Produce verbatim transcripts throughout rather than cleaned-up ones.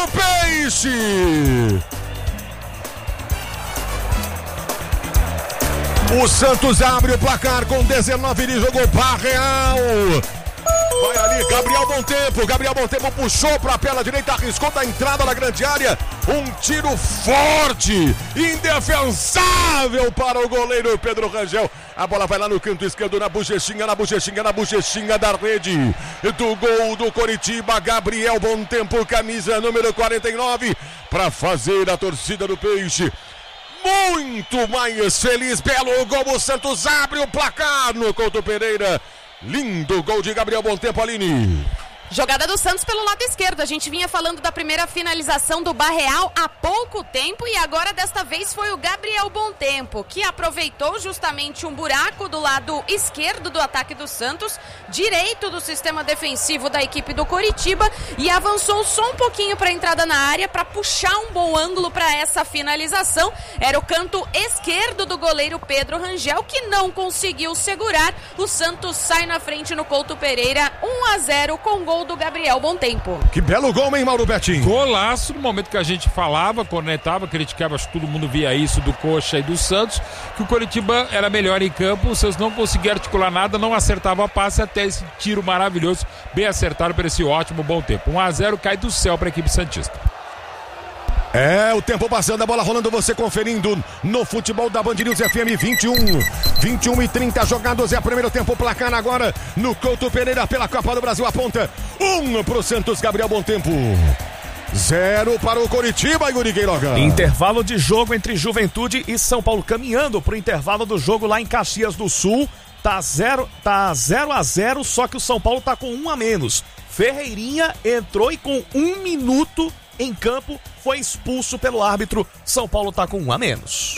do Peixe. O Santos abre o placar com dezenove de jogo. Barreal. Vai ali, Gabriel Bom Tempo. Gabriel Bom Tempo puxou para a perna direita, arriscou da entrada na grande área. Um tiro forte, indefensável para o goleiro Pedro Rangel. A bola vai lá no canto esquerdo, na bochechinha, na bochechinha, na bochechinha da rede do gol do Coritiba. Gabriel Bom Tempo, camisa número quarenta e nove, para fazer a torcida do Peixe muito mais feliz. Belo gol, o Santos abre o placar no Couto Pereira. Lindo gol de Gabriel Bom Tempo, Aline. Jogada do Santos pelo lado esquerdo. A gente vinha falando da primeira finalização do Barreal há pouco tempo e agora desta vez foi o Gabriel Bom Tempo, que aproveitou justamente um buraco do lado esquerdo do ataque do Santos, direito do sistema defensivo da equipe do Coritiba, e avançou só um pouquinho para a entrada na área para puxar um bom ângulo para essa finalização. Era o canto esquerdo do goleiro Pedro Rangel, que não conseguiu segurar. O Santos sai na frente no Couto Pereira, um a zero com gol do Gabriel Bom Tempo. Que belo gol, hein, Mauro Betinho? Golaço, no momento que a gente falava, cornetava, criticava, acho que todo mundo via isso do Coxa e do Santos, que o Coritiba era melhor em campo, o Santos não conseguia articular nada, não acertava a passe, até esse tiro maravilhoso, bem acertado por esse ótimo Bom Tempo. um a zero cai do céu para a equipe santista. É, o tempo passando, a bola rolando, você conferindo no futebol da Band News F M. vinte e um, vinte e um e trinta jogados, é o primeiro tempo, placar agora no Couto Pereira pela Copa do Brasil, aponta um pro Santos, Gabriel Bom Tempo. Zero para o Coritiba, Yuri Queiroga. Intervalo de jogo entre Juventude e São Paulo, caminhando pro intervalo do jogo lá em Caxias do Sul. Tá zero, tá zero a zero, só que o São Paulo tá com um a menos. Ferreirinha entrou e com um minuto em campo foi expulso pelo árbitro. São Paulo tá com um a menos.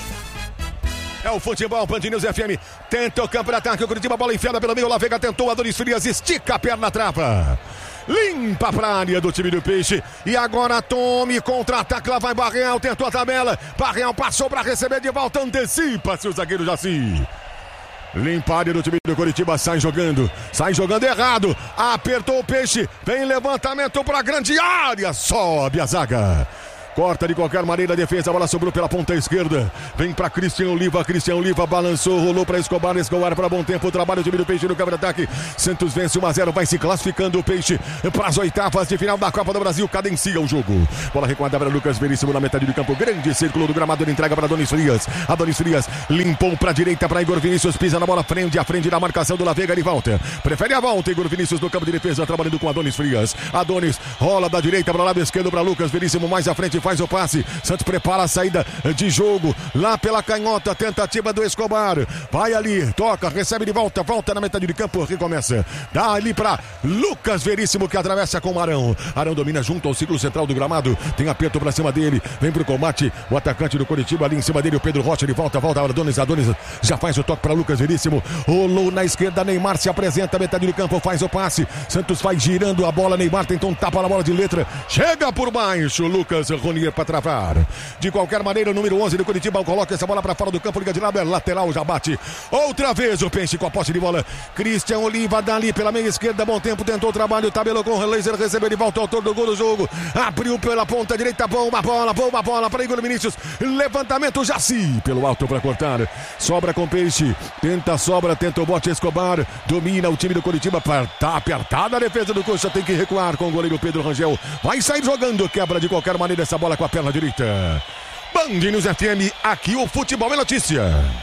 É o futebol, Band News F M. Tenta o campo de ataque, o Curitiba, bola enfiada pelo meio, La Vega tentou, Adonis Frias estica a perna, trava. Limpa pra área do time do Peixe. E agora tome contra-ataque, lá vai Barreal, tentou a tabela. Barreal passou pra receber de volta, antecipa-se o zagueiro Jaci. Limpa a área do time do Coritiba, sai jogando, sai jogando errado, apertou o Peixe, vem levantamento pra grande área, sobe a zaga. Corta de qualquer maneira a defesa, a bola sobrou pela ponta esquerda. Vem para Cristian Oliva, Cristian Oliva balançou, rolou para Escobar, Escobar para bom tempo. O trabalho do time do Peixe no campo de ataque. Santos vence um a zero, vai se classificando o Peixe para as oitavas de final da Copa do Brasil. Cadencia o jogo. Bola recuada para Lucas Veríssimo na metade do campo. Grande círculo do gramado, ele entrega para Adonis Frias. Adonis Frias limpou para a direita para Igor Vinícius. Pisa na bola, frente a frente da marcação do La Vega, ele volta. Prefere a volta, Igor Vinícius no campo de defesa, trabalhando com Adonis Frias. Adonis rola da direita para o lado esquerdo para Lucas Veríssimo. Mais à frente, faz o passe. Santos prepara a saída de jogo lá pela canhota, tentativa do Escobar, vai ali, toca, recebe de volta, volta na metade de campo, recomeça, dá ali para Lucas Veríssimo, que atravessa com o Arão. Arão domina junto ao círculo central do gramado, tem aperto para cima dele, vem pro combate o atacante do Coritiba, ali em cima dele o Pedro Rocha, ele volta, volta, Adonis, Adonis já faz o toque para Lucas Veríssimo, rolou na esquerda, Neymar se apresenta, metade do campo, faz o passe, Santos vai girando a bola, Neymar tentou um tapa na bola de letra, chega por baixo, Lucas Ronier para travar. De qualquer maneira, o número onze do Coritiba coloca essa bola para fora do campo, liga de lado, é lateral, já bate outra vez o Peixe com a posse de bola. Cristian Oliva dali pela meia esquerda, bom tempo, tentou o trabalho, tabelou com o laser, recebeu de volta o autor do gol do jogo, abriu pela ponta direita, bomba bola, bomba bola para Igor Vinícius, levantamento Jaci pelo alto para cortar, sobra com o Peixe, tenta sobra, tenta o bote Escobar, domina o time do Coritiba, tá apertada a defesa do Coxa, tem que recuar com o goleiro Pedro Rangel, vai sair jogando, quebra de qualquer maneira essa bola com a perna direita. Band News F M, aqui o futebol é notícia.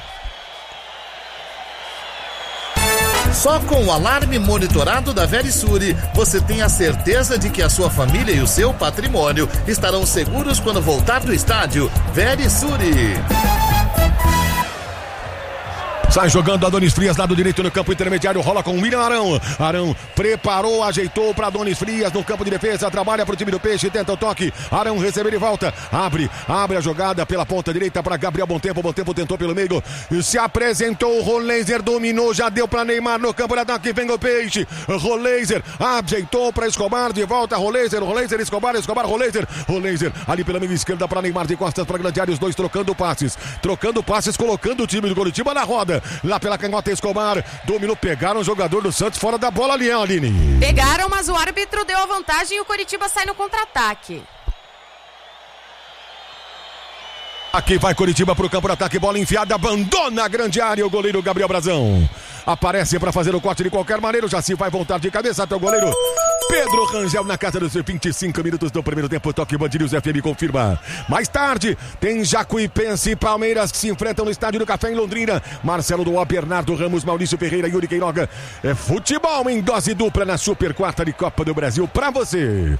Só com o alarme monitorado da Verisure, você tem a certeza de que a sua família e o seu patrimônio estarão seguros quando voltar do estádio. Verisure. Sai jogando Adonis Frias, lado direito no campo intermediário, rola com o William Arão. Arão preparou, ajeitou para Adonis Frias no campo de defesa, trabalha para o time do Peixe, tenta o toque. Arão recebe de volta, abre, abre a jogada pela ponta direita para Gabriel Bom Tempo. Bom Tempo tentou pelo meio, se apresentou o Roleiser, dominou, já deu para Neymar no campo de ataque, vem o Peixe. Roleiser ajeitou para Escobar, de volta Roleiser, Roleiser, Escobar, Escobar, Roleiser. Roleiser ali pela meia esquerda para Neymar, de costas para grande área, os dois trocando passes, trocando passes, colocando o time do Coritiba na roda. Lá pela canhota Escobar, dominou, pegaram o jogador do Santos fora da bola ali, Aline. Pegaram, mas o árbitro deu a vantagem e o Coritiba sai no contra-ataque. Aqui vai Coritiba pro campo de ataque, bola enfiada, abandona a grande área, o goleiro Gabriel Brazão. Aparece para fazer o corte de qualquer maneira, já se vai voltar de cabeça até o goleiro Pedro Rangel na casa dos vinte e cinco minutos do primeiro tempo. Toque Band News F M confirma. Mais tarde, tem Jacuipense e Palmeiras que se enfrentam no Estádio do Café em Londrina. Marcelo Doó, Bernardo Ramos, Maurício Ferreira e Yuri Queiroga. É futebol em dose dupla na Super Quarta de Copa do Brasil pra você.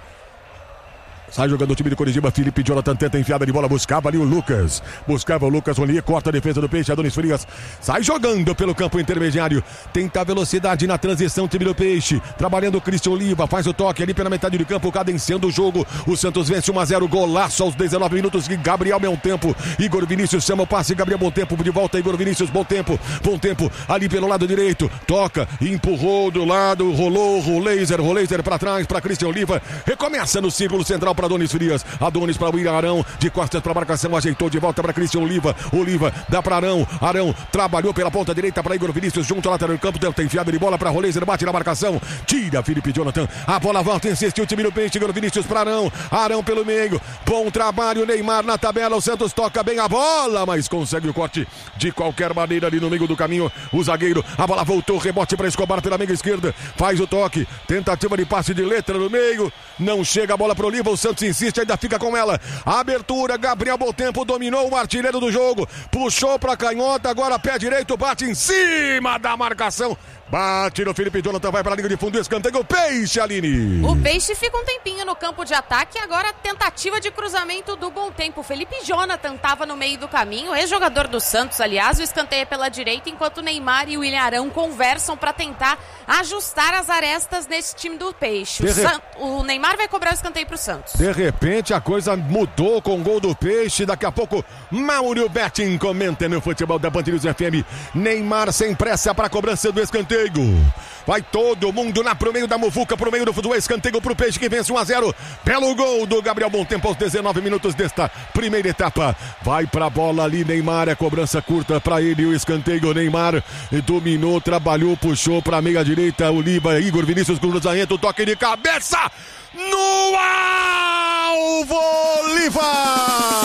Sai jogando o time de Coritiba, Felipe Jonathan tenta enfiada de bola, buscava ali o Lucas. Buscava o Lucas Ronier, corta a defesa do Peixe, Adonis Frias. Sai jogando pelo campo intermediário. Tenta velocidade na transição, time do Peixe. Trabalhando o Cristian Oliva, faz o toque ali pela metade do campo, cadenciando o jogo. O Santos vence um a zero, golaço aos dezenove minutos. Gabriel Bom Tempo. Igor Vinícius chama o passe, Gabriel Bom Tempo de volta. Igor Vinícius, Bom Tempo. Bom Tempo ali pelo lado direito. Toca, empurrou do lado, rolou, Roleiser, Roleiser pra trás, pra Cristian Oliva. Recomeça no círculo central para Adonis Frias, Adonis para William Arão, de costas para marcação, ajeitou de volta para Cristian Oliva, Oliva dá para Arão, Arão trabalhou pela ponta direita para Igor Vinícius, junto ao lateral do campo, tenta enfiada de bola para Roleiser, bate na marcação, tira Felipe Jonathan, a bola volta, insistiu o time do Peixe, Igor Vinícius para Arão, Arão pelo meio, bom trabalho, Neymar na tabela, o Santos toca bem a bola, mas consegue o corte de qualquer maneira ali no meio do caminho, o zagueiro, a bola voltou, rebote para Escobar pela meia esquerda, faz o toque, tentativa de passe de letra no meio, não chega a bola para Oliva, o Santos insiste, ainda fica com ela. Abertura, Gabriel Bom Tempo dominou o artilheiro do jogo. Puxou pra canhota, agora pé direito, bate em cima da marcação. Bate no Felipe Jonathan, vai para a linha de fundo, escanteio, Peixe, Aline. O Peixe fica um tempinho no campo de ataque, agora tentativa de cruzamento do Bom Tempo. O Felipe Jonathan estava no meio do caminho, ex-jogador do Santos, aliás, o escanteio é pela direita, enquanto o Neymar e o William Arão conversam para tentar ajustar as arestas nesse time do Peixe. O, re... San... o Neymar vai cobrar o escanteio pro Santos. De repente a coisa mudou com o gol do Peixe, daqui a pouco Mauro Betting comenta no futebol da Band News F M. Neymar sem pressa para a cobrança do escanteio. Vai todo mundo lá pro meio da muvuca, pro meio do futebol, escanteio pro Peixe que vence um a zero. Belo gol do Gabriel Bom Tempo aos dezenove minutos desta primeira etapa. Vai pra bola ali, Neymar, é cobrança curta pra ele, o escanteio, Neymar dominou, trabalhou, puxou pra meia direita, Oliva, Igor Vinícius, cruzamento, toque de cabeça no alvo, Oliva!